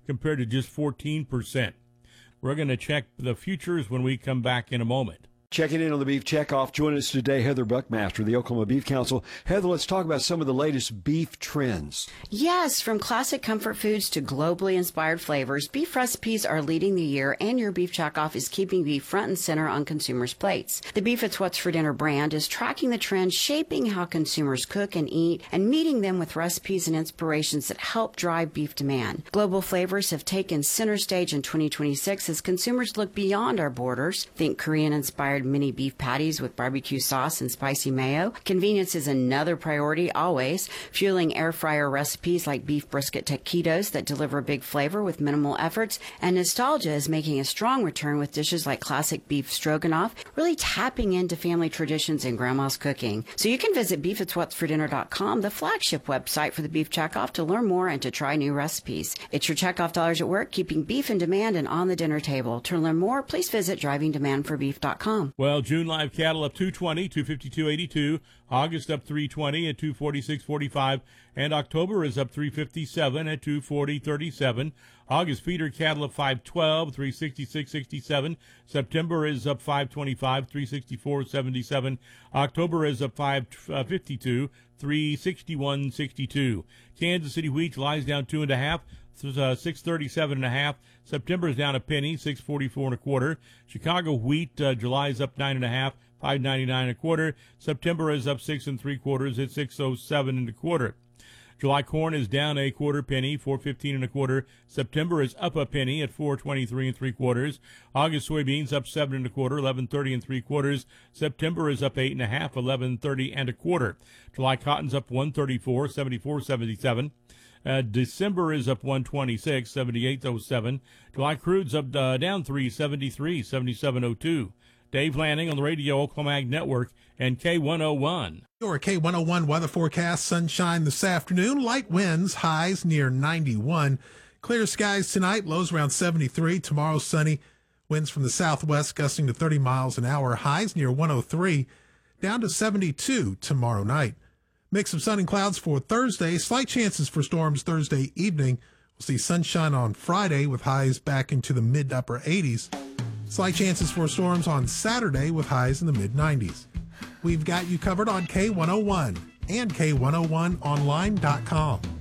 compared to just 14%. We're going to check the futures when we come back in a moment. Checking in on the Beef Checkoff. Joining us today, Heather Buckmaster, the Oklahoma Beef Council. Heather, let's talk about some of the latest beef trends. Yes, from classic comfort foods to globally inspired flavors, beef recipes are leading the year, and your Beef Checkoff is keeping beef front and center on consumers' plates. The Beef It's What's for Dinner brand is tracking the trends, shaping how consumers cook and eat, and meeting them with recipes and inspirations that help drive beef demand. Global flavors have taken center stage in 2026 as consumers look beyond our borders. Think Korean-inspired mini beef patties with barbecue sauce and spicy mayo. Convenience is another priority always, fueling air fryer recipes like beef brisket taquitos that deliver big flavor with minimal efforts. And nostalgia is making a strong return with dishes like classic beef stroganoff, really tapping into family traditions and grandma's cooking. So you can visit beefitswhatsfordinner.com, the flagship website for the Beef Checkoff, to learn more and to try new recipes. It's your checkoff dollars at work, keeping beef in demand and on the dinner table. To learn more, please visit drivingdemandforbeef.com. Well, June live cattle up 220, 252.82. August up 320 at 246.45. And October is up 357 at 240.37. August feeder cattle up 512, 366.67. September is up 525, 364.77. October is up 552, 361.62. Kansas City wheat lies down 2.5. 637.5. September is down a penny, 644.25. Chicago wheat, July is up 9.5, 599.25. September is up 6 3/4 at 607.25. July corn is down a quarter penny, 415.25. September is up a penny at 423 3/4. August soybeans up 7 1/4, 1130 3/4. September is up 8.5, 1130 1/4. July cotton's up 134, 74.77. December is up 126, 78.07. July crude's up down 373, 77.02. Dave Lanning on the Radio Oklahoma Ag Network and K101. Your K101 weather forecast: sunshine this afternoon, light winds, highs near 91. Clear skies tonight, lows around 73. Tomorrow sunny, winds from the southwest gusting to 30 miles an hour, highs near 103, down to 72 tomorrow night. Mix of sun and clouds for Thursday. Slight chances for storms Thursday evening. We'll see sunshine on Friday with highs back into the mid to upper 80s. Slight chances for storms on Saturday with highs in the mid 90s. We've got you covered on K101 and K101online.com.